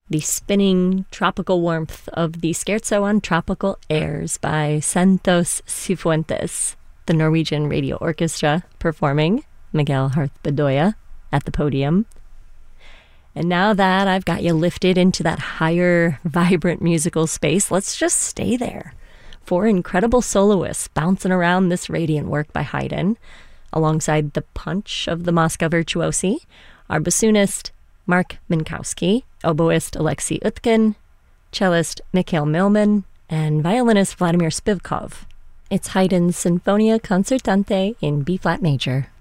the spinning tropical warmth of the Scherzo on Tropical Airs by Santos Cifuentes, the Norwegian Radio Orchestra performing Miguel Harth Bedoya at the podium. And now that I've got you lifted into that higher, vibrant musical space, let's just stay there. Four incredible soloists bouncing around this radiant work by Haydn, alongside the punch of the Moscow virtuosi, our bassoonist Mark Minkowski, oboist Alexei Utkin, cellist Mikhail Milman, and violinist Vladimir Spivkov. It's Haydn's Sinfonia Concertante in B-flat major.